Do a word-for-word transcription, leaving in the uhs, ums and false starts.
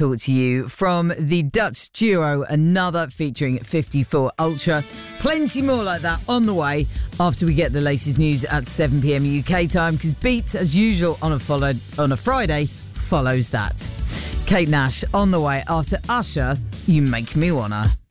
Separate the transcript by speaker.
Speaker 1: talk to you from the Dutch duo Another featuring fifty-four Ultra. Plenty more like that on the way after we get the latest news at seven p.m. U K time, because Beats, as usual on a followed on a Friday, follows that. Kate Nash on the way after Usher, You Make Me Wanna.